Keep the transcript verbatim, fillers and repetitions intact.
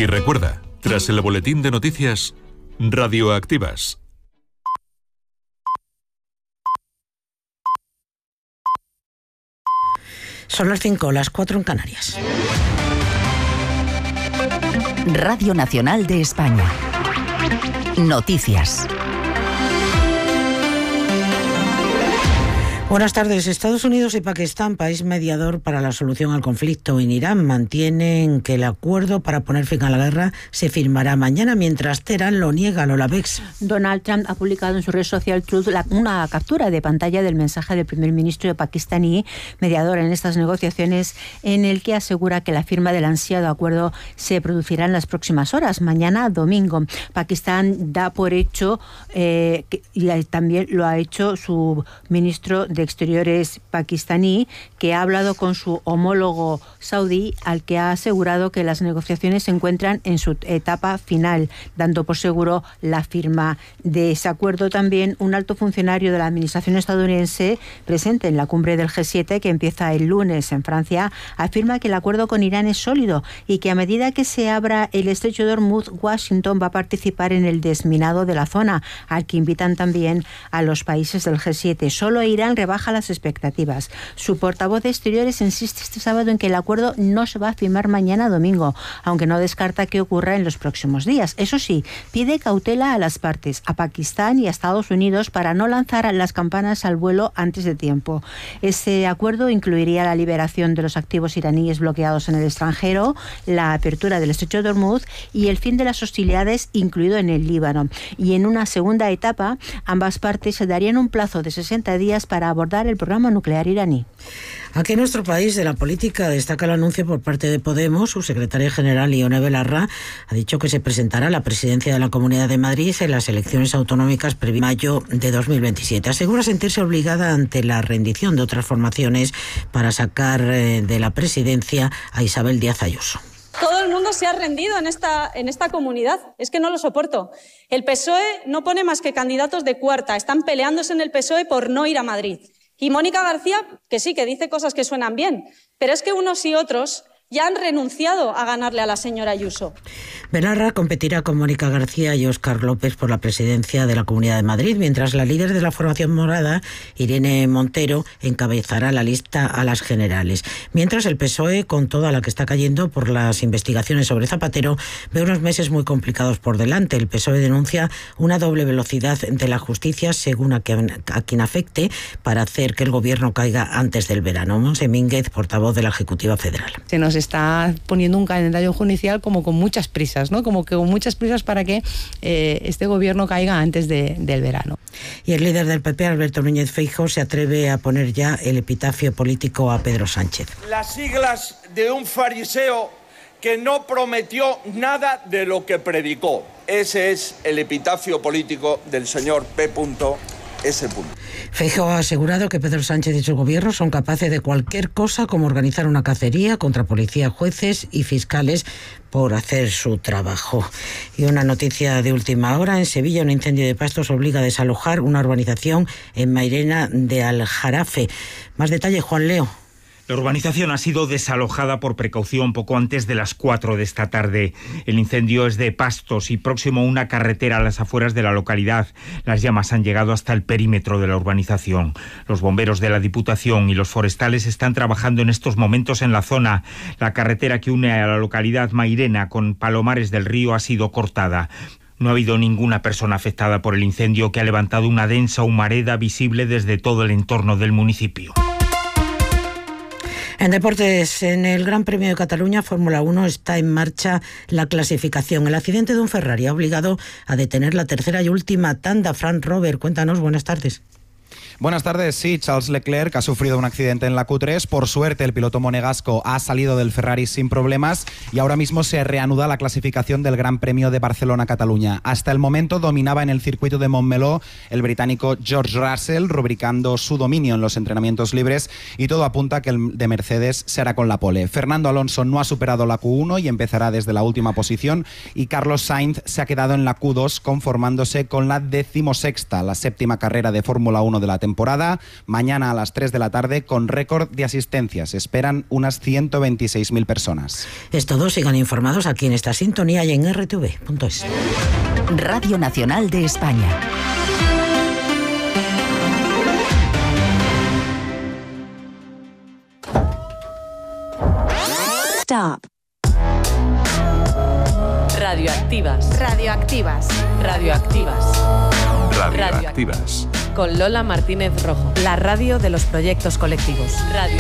Y recuerda, tras el boletín de noticias, Radioactivas. Son las cinco, las cuatro en Canarias. Radio Nacional de España. Noticias. Buenas tardes. Estados Unidos y Pakistán, país mediador para la solución al conflicto en Irán, mantienen que el acuerdo para poner fin a la guerra se firmará mañana, mientras Teherán lo niega. Lola Bex. Donald Trump ha publicado en su red social Truth una captura de pantalla del mensaje del primer ministro pakistaní, mediador en estas negociaciones, en el que asegura que la firma del ansiado acuerdo se producirá en las próximas horas, mañana domingo. Pakistán da por hecho, eh, que, y también lo ha hecho su ministro de Exteriores pakistaní, que ha hablado con su homólogo saudí, al que ha asegurado que las negociaciones se encuentran en su etapa final, dando por seguro la firma de ese acuerdo. También un alto funcionario de la administración estadounidense presente en la cumbre del G siete, que empieza el lunes en Francia, afirma que el acuerdo con Irán es sólido y que a medida que se abra el estrecho de Hormuz, Washington va a participar en el desminado de la zona, al que invitan también a los países del G siete. Solo Irán rebaja las expectativas. Su portavoz de Exteriores insiste este sábado en que el acuerdo no se va a firmar mañana domingo, aunque no descarta que ocurra en los próximos días. Eso sí, pide cautela a las partes, a Pakistán y a Estados Unidos, para no lanzar las campanas al vuelo antes de tiempo. Ese acuerdo incluiría la liberación de los activos iraníes bloqueados en el extranjero, la apertura del estrecho de Hormuz y el fin de las hostilidades, incluido en el Líbano. Y en una segunda etapa, ambas partes se darían un plazo de sesenta días para abordar el programa nuclear iraní. Aquí en nuestro país, de la política, destaca el anuncio por parte de Podemos. Su secretaria general, Ione Belarra, ha dicho que se presentará a la presidencia de la Comunidad de Madrid en las elecciones autonómicas previstas en mayo de dos mil veintisiete. Asegura sentirse obligada ante la rendición de otras formaciones para sacar de la presidencia a Isabel Díaz Ayuso. Todo el mundo se ha rendido en esta, en esta comunidad. Es que no lo soporto. El P S O E no pone más que candidatos de cuarta. Están peleándose en el P S O E por no ir a Madrid. Y Mónica García, que sí, que dice cosas que suenan bien, pero es que unos y otros ya han renunciado a ganarle a la señora Ayuso. Belarra competirá con Mónica García y Óscar López por la presidencia de la Comunidad de Madrid, mientras la líder de la formación morada, Irene Montero, encabezará la lista a las generales. Mientras el P S O E, con toda la que está cayendo por las investigaciones sobre Zapatero, ve unos meses muy complicados por delante. El P S O E denuncia una doble velocidad de la justicia, según a quien, a quien afecte, para hacer que el gobierno caiga antes del verano. Monse Mínguez, portavoz de la Ejecutiva Federal. Se nos está poniendo un calendario judicial como con muchas prisas, ¿no? Como que con muchas prisas para que eh, este gobierno caiga antes de, del verano. Y el líder del P P, Alberto Núñez Feijóo, se atreve a poner ya el epitafio político a Pedro Sánchez. Las siglas de un fariseo que no prometió nada de lo que predicó. Ese es el epitafio político del señor P. S. Feijóo ha asegurado que Pedro Sánchez y su gobierno son capaces de cualquier cosa, como organizar una cacería contra policía, jueces y fiscales por hacer su trabajo. Y una noticia de última hora: en Sevilla, un incendio de pastos obliga a desalojar una urbanización en Mairena de Aljarafe. Más detalle, Juan Leo. La urbanización ha sido desalojada por precaución poco antes de las cuatro de esta tarde. El incendio es de pastos y próximo a una carretera a las afueras de la localidad. Las llamas han llegado hasta el perímetro de la urbanización. Los bomberos de la Diputación y los forestales están trabajando en estos momentos en la zona. La carretera que une a la localidad Mairena con Palomares del Río ha sido cortada. No ha habido ninguna persona afectada por el incendio, que ha levantado una densa humareda visible desde todo el entorno del municipio. En deportes, en el Gran Premio de Cataluña, Fórmula uno, está en marcha la clasificación. El accidente de un Ferrari ha obligado a detener la tercera y última tanda. Frank Robert, cuéntanos, buenas tardes. Buenas tardes. Sí, Charles Leclerc ha sufrido un accidente en la Q tres. Por suerte, el piloto monegasco ha salido del Ferrari sin problemas y ahora mismo se reanuda la clasificación del Gran Premio de Barcelona-Cataluña. Hasta el momento dominaba en el circuito de Montmeló el británico George Russell, rubricando su dominio en los entrenamientos libres, y todo apunta a que el de Mercedes será con la pole. Fernando Alonso no ha superado la Q uno y empezará desde la última posición, y Carlos Sainz se ha quedado en la Q dos, conformándose con la decimosexta, la séptima carrera de Fórmula uno de la temporada temporada. Mañana a las tres de la tarde con récord de asistencia. Se esperan unas ciento veintiséis mil personas. Es todo. Sigan informados aquí en esta sintonía y en r t v punto es. Radio Nacional de España. Stop. Radioactivas. Radioactivas. Radioactivas. Radioactivas. Con Lola Martínez Rojo. La radio de los proyectos colectivos. Radio